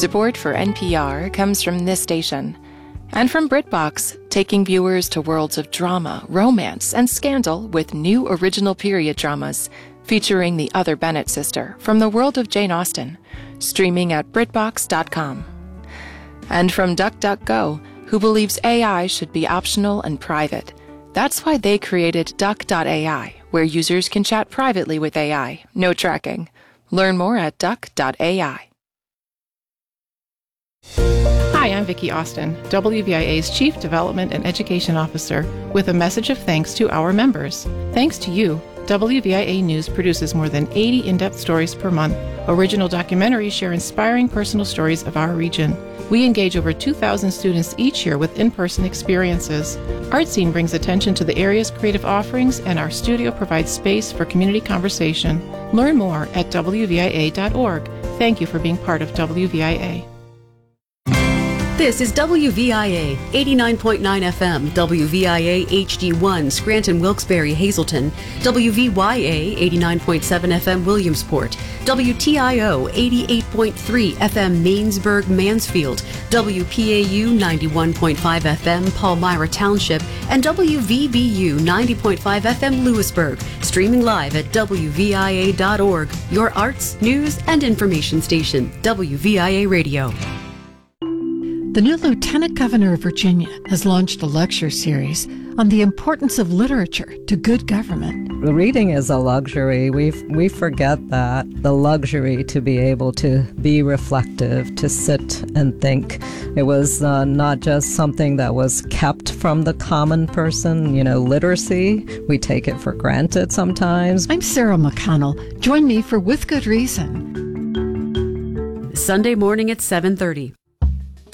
Support for NPR comes from this station and from BritBox, taking viewers to worlds of drama, romance, and scandal with new original period dramas featuring the other Bennett sister from the world of Jane Austen, streaming at BritBox.com. And from DuckDuckGo, who believes AI should be optional and private. That's why they created Duck.ai, where users can chat privately with AI, no tracking. Learn more at Duck.ai. Hi, I'm Vicki Austin, WVIA's Chief Development and Education Officer, with a message of thanks to our members. Thanks to you, WVIA News produces more than 80 in-depth stories per month. Original documentaries share inspiring personal stories of our region. We engage over 2,000 students each year with in-person experiences. ArtScene brings attention to the area's creative offerings, and our studio provides space for community conversation. Learn more at WVIA.org. Thank you for being part of WVIA. This is WVIA 89.9 FM, WVIA HD1, Scranton, Wilkes-Barre, Hazleton, WVYA 89.7 FM, Williamsport, WTIO 88.3 FM, Mainsburg, Mansfield, WPAU 91.5 FM, Palmyra Township, and WVBU 90.5 FM, Lewisburg. Streaming live at WVIA.org, your arts, news, and information station, WVIA Radio. The new Lieutenant Governor of Virginia has launched a lecture series on the importance of literature to good government. Reading is a luxury. We forget that. The luxury to be able to be reflective, to sit and think. It was not just something that was kept from the common person. Literacy, we take it for granted sometimes. I'm Sarah McConnell. Join me for With Good Reason. Sunday morning at 7:30.